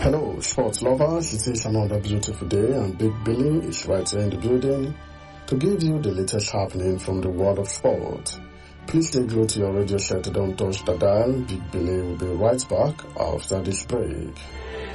Hello, sports lovers. It is another beautiful day, and Big Billy is right here in the building to give you the latest happening from the world of sport. Please stay glued to your radio set. Don't touch the dial. Big Billy will be right back after this break.